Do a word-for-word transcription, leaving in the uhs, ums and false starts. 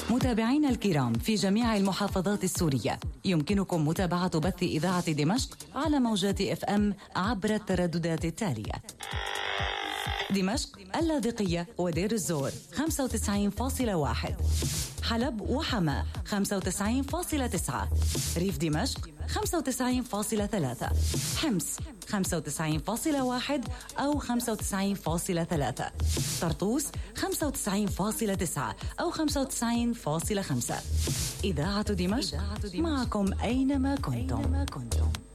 متابعينا الكرام في جميع المحافظات السورية، يمكنكم متابعة بث إذاعة دمشق على موجات اف ام عبر الترددات التالية: دمشق، اللاذقية ودير الزور خمسة وتسعين فاصلة واحد، حلب وحماة خمسة وتسعين فاصلة تسعة، ريف دمشق خمسة وتسعين فاصلة ثلاثة، حمص خمسة وتسعين فاصلة واحد أو خمسة وتسعين فاصلة ثلاثة، طرطوس خمسة وتسعين فاصلة تسعة أو خمسة وتسعين فاصلة خمسة. إذاعة دمشق معكم أينما كنتم.